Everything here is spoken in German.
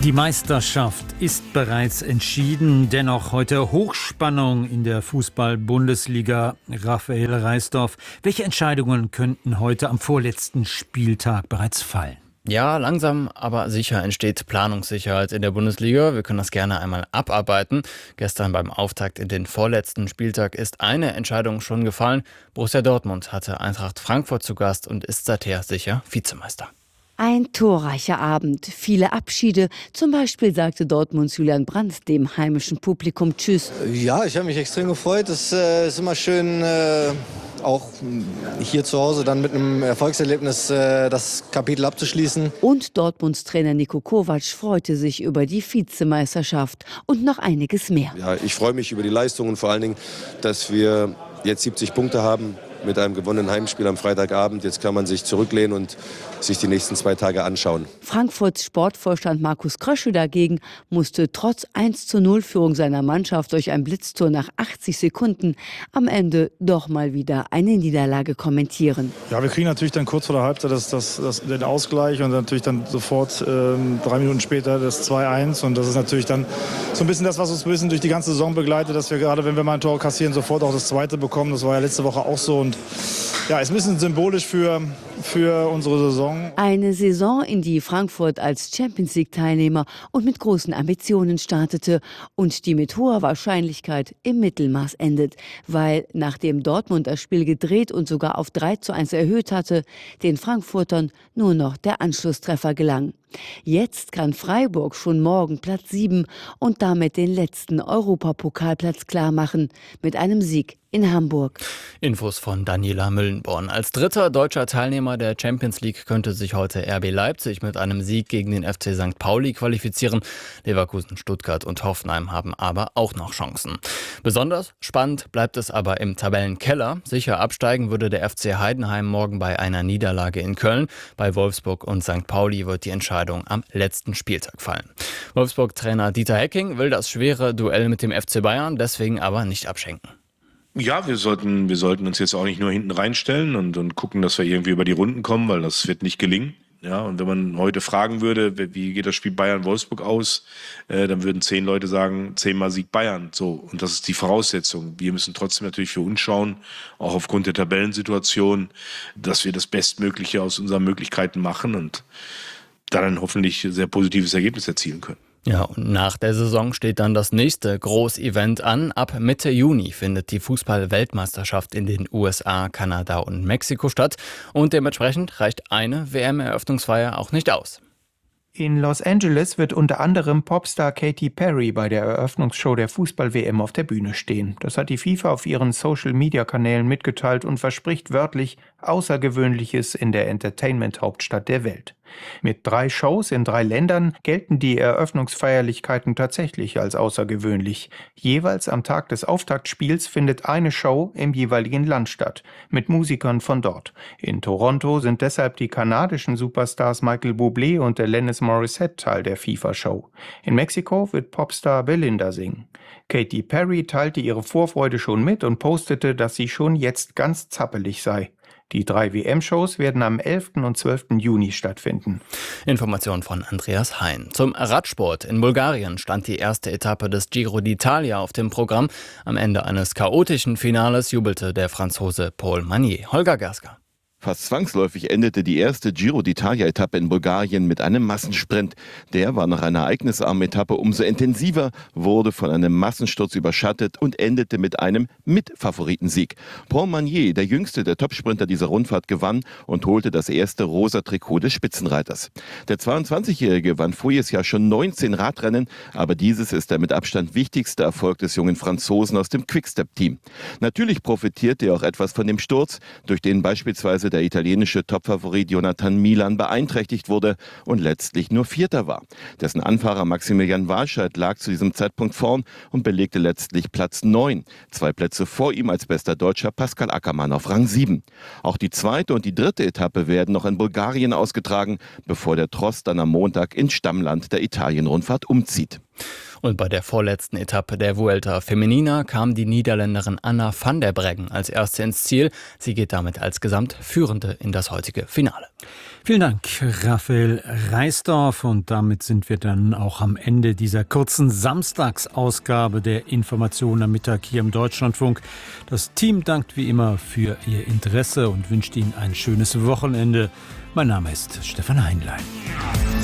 Die Meisterschaft ist bereits entschieden, dennoch heute Hochspannung in der Fußball-Bundesliga. Raphael Reisdorf, welche Entscheidungen könnten heute am vorletzten Spieltag bereits fallen? Ja, langsam, aber sicher entsteht Planungssicherheit in der Bundesliga. Wir können das gerne einmal abarbeiten. Gestern beim Auftakt in den vorletzten Spieltag ist eine Entscheidung schon gefallen. Borussia Dortmund hatte Eintracht Frankfurt zu Gast und ist seither sicher Vizemeister. Ein torreicher Abend, viele Abschiede. Zum Beispiel sagte Dortmunds Julian Brandt dem heimischen Publikum Tschüss. Ja, ich habe mich extrem gefreut. Es ist immer schön, auch hier zu Hause dann mit einem Erfolgserlebnis das Kapitel abzuschließen. Und Dortmunds Trainer Niko Kovac freute sich über die Vizemeisterschaft und noch einiges mehr. Ja, ich freue mich über die Leistung und vor allen Dingen, dass wir jetzt 70 Punkte haben. Mit einem gewonnenen Heimspiel am Freitagabend. Jetzt kann man sich zurücklehnen und sich die nächsten 2 Tage anschauen. Frankfurts Sportvorstand Markus Krösche dagegen musste trotz 1:0 Führung seiner Mannschaft durch ein Blitztor nach 80 Sekunden am Ende doch mal wieder eine Niederlage kommentieren. Ja, wir kriegen natürlich dann kurz vor der Halbzeit den Ausgleich und natürlich dann sofort 3 Minuten später das 2:1. Und das ist natürlich dann so ein bisschen das, was uns ein bisschen durch die ganze Saison begleitet, dass wir gerade, wenn wir mal ein Tor kassieren, sofort auch das zweite bekommen. Das war ja letzte Woche auch so. Und ja, ist ein bisschen symbolisch für unsere Saison. Eine Saison, in die Frankfurt als Champions-League-Teilnehmer und mit großen Ambitionen startete und die mit hoher Wahrscheinlichkeit im Mittelmaß endet, weil nachdem Dortmund das Spiel gedreht und sogar auf 3:1 erhöht hatte, den Frankfurtern nur noch der Anschlusstreffer gelang. Jetzt kann Freiburg schon morgen Platz 7 und damit den letzten Europapokalplatz klarmachen mit einem Sieg in Hamburg. Infos von Daniela Müllenborn. Als dritter deutscher Teilnehmer der Champions League könnte sich heute RB Leipzig mit einem Sieg gegen den FC St. Pauli qualifizieren. Leverkusen, Stuttgart und Hoffenheim haben aber auch noch Chancen. Besonders spannend bleibt es aber im Tabellenkeller. Sicher absteigen würde der FC Heidenheim morgen bei einer Niederlage in Köln. Bei Wolfsburg und St. Pauli wird die Entscheidung am letzten Spieltag fallen. Wolfsburg-Trainer Dieter Hecking will das schwere Duell mit dem FC Bayern deswegen aber nicht abschenken. Ja, wir sollten uns jetzt auch nicht nur hinten reinstellen und gucken, dass wir irgendwie über die Runden kommen, weil das wird nicht gelingen. Ja, und wenn man heute fragen würde, wie geht das Spiel Bayern-Wolfsburg aus, dann würden 10 Leute sagen, 10-mal Sieg Bayern. So, und das ist die Voraussetzung. Wir müssen trotzdem natürlich für uns schauen, auch aufgrund der Tabellensituation, dass wir das Bestmögliche aus unseren Möglichkeiten machen und dann ein hoffentlich sehr positives Ergebnis erzielen können. Ja, und nach der Saison steht dann das nächste Großevent an. Ab Mitte Juni findet die Fußball-Weltmeisterschaft in den USA, Kanada und Mexiko statt. Und dementsprechend reicht eine WM-Eröffnungsfeier auch nicht aus. In Los Angeles wird unter anderem Popstar Katy Perry bei der Eröffnungsshow der Fußball-WM auf der Bühne stehen. Das hat die FIFA auf ihren Social-Media-Kanälen mitgeteilt und verspricht wörtlich Außergewöhnliches in der Entertainment-Hauptstadt der Welt. Mit 3 Shows in 3 Ländern gelten die Eröffnungsfeierlichkeiten tatsächlich als außergewöhnlich. Jeweils am Tag des Auftaktspiels findet eine Show im jeweiligen Land statt, mit Musikern von dort. In Toronto sind deshalb die kanadischen Superstars Michael Bublé und Alanis Morissette Teil der FIFA-Show. In Mexiko wird Popstar Belinda singen. Katy Perry teilte ihre Vorfreude schon mit und postete, dass sie schon jetzt ganz zappelig sei. Die 3 WM-Shows werden am 11. und 12. Juni stattfinden. Information von Andreas Hein. Zum Radsport. In Bulgarien stand die erste Etappe des Giro d'Italia auf dem Programm. Am Ende eines chaotischen Finales jubelte der Franzose Paul Magnier. Holger Gersker. Fast zwangsläufig endete die erste Giro d'Italia-Etappe in Bulgarien mit einem Massensprint. Der war nach einer ereignisarmen Etappe umso intensiver, wurde von einem Massensturz überschattet und endete mit einem Mitfavoritensieg. Paul Magnier, der jüngste der Topsprinter dieser Rundfahrt, gewann und holte das erste rosa Trikot des Spitzenreiters. Der 22-Jährige gewann voriges Jahr schon 19 Radrennen, aber dieses ist der mit Abstand wichtigste Erfolg des jungen Franzosen aus dem Quickstep-Team. Natürlich profitierte er auch etwas von dem Sturz, durch den beispielsweise der italienische Topfavorit Jonathan Milan beeinträchtigt wurde und letztlich nur Vierter war. Dessen Anfahrer Maximilian Walscheid lag zu diesem Zeitpunkt vorn und belegte letztlich Platz 9. 2 Plätze vor ihm als bester Deutscher Pascal Ackermann auf Rang 7. Auch die zweite und die dritte Etappe werden noch in Bulgarien ausgetragen, bevor der Tross dann am Montag ins Stammland der Italien-Rundfahrt umzieht. Und bei der vorletzten Etappe der Vuelta Femenina kam die Niederländerin Anna van der Breggen als Erste ins Ziel. Sie geht damit als Gesamtführende in das heutige Finale. Vielen Dank, Raphael Reisdorf. Und damit sind wir dann auch am Ende dieser kurzen Samstagsausgabe der Information am Mittag hier im Deutschlandfunk. Das Team dankt wie immer für Ihr Interesse und wünscht Ihnen ein schönes Wochenende. Mein Name ist Stefan Heinlein.